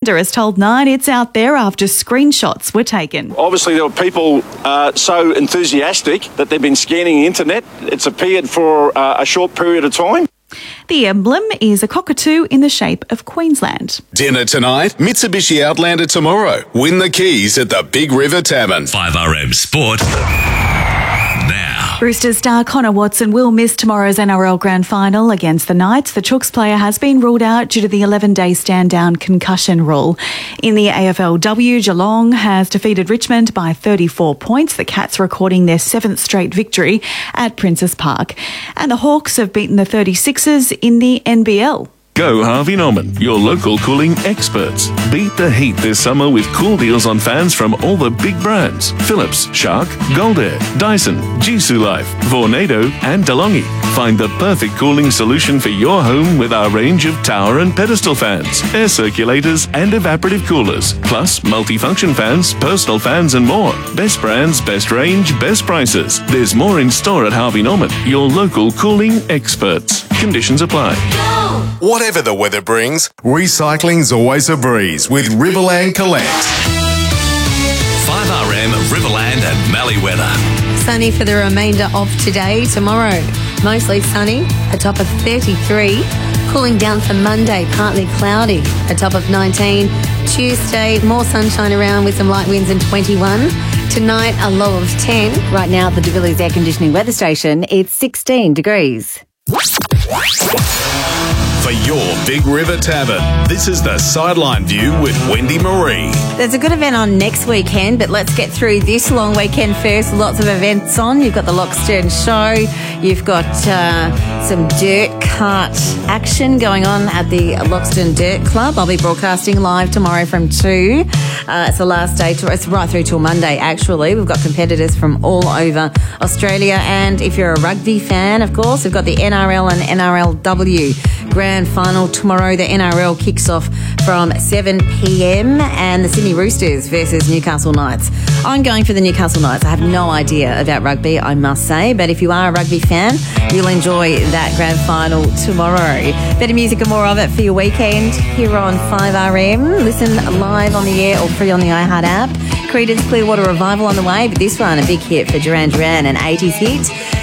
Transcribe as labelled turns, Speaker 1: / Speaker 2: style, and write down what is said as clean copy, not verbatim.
Speaker 1: Islander has told Nine it's out there after screenshots were taken.
Speaker 2: Obviously, there were people so enthusiastic that they've been scanning the internet. It's appeared for a short period of time.
Speaker 1: The emblem is a cockatoo in the shape of Queensland.
Speaker 3: Dinner tonight, Mitsubishi Outlander tomorrow. Win the keys at the Big River Tavern.
Speaker 4: 5RM Sport. Now.
Speaker 1: Roosters star Connor Watson will miss tomorrow's NRL Grand Final against the Knights. The Chooks player has been ruled out due to the 11-day stand-down concussion rule. In the AFLW, Geelong has defeated Richmond by 34 points. The Cats recording their 7th straight victory at Princes Park. And the Hawks have beaten the 36ers in the NBL.
Speaker 5: Go Harvey Norman, your local cooling experts. Beat the heat this summer with cool deals on fans from all the big brands. Philips, Shark, Goldair, Dyson, Jisoo Life, Vornado and DeLonghi. Find the perfect cooling solution for your home with our range of tower and pedestal fans, air circulators and evaporative coolers, plus multifunction fans, personal fans and more. Best brands, best range, best prices. There's more in store at Harvey Norman, your local cooling experts. Conditions apply.
Speaker 3: Whatever the weather brings, recycling's always a breeze with Riverland Collect.
Speaker 4: 5RM Riverland and Mallee weather.
Speaker 6: Sunny for the remainder of today. Tomorrow, mostly sunny, a top of 33. Cooling down for Monday, partly cloudy, a top of 19. Tuesday, more sunshine around with some light winds and 21. Tonight, a low of 10.
Speaker 7: Right now at the Davilli's Air Conditioning Weather Station, it's 16 degrees.
Speaker 3: For your Big River Tavern, this is the Sideline View with Wendy Marie.
Speaker 6: There's a good event on next weekend, but let's get through this long weekend first. Lots of events on. You've got the Loxton Show. You've got some dirt cart action going on at the Loxton Dirt Club. I'll be broadcasting live tomorrow from 2. It's the last day. It's right through till Monday, actually. We've got competitors from all over Australia. And if you're a rugby fan, of course, we've got the NRL and NRLW Grand Final tomorrow. The NRL kicks off from 7 p.m. and the Sydney Roosters versus Newcastle Knights. I'm going for the Newcastle Knights. I have no idea about rugby, I must say, but if you are a rugby fan, you'll enjoy that Grand Final tomorrow. Better music and more of it for your weekend here on 5RM. Listen live on the air or free on the iHeart app. Creedence Clearwater Revival on the way, but this one a big hit for Duran Duran, an 80s hit.